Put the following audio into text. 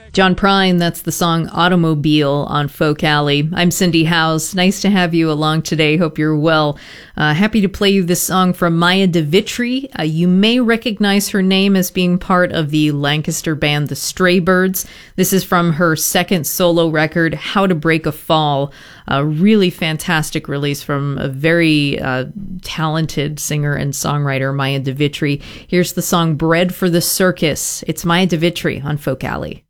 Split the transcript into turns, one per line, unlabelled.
John Prine, that's the song Automobile on Folk Alley. I'm Cindy Howes. Nice to have you along today. Hope you're well. Happy to play you this song from Maya DeVitri. You may recognize her name as being part of the Lancaster band The Straybirds. This is from her second solo record, How to Break a Fall. A really fantastic release from a very talented singer and songwriter, Maya DeVitri. Here's the song Bread for the Circus. It's Maya DeVitri on Folk Alley.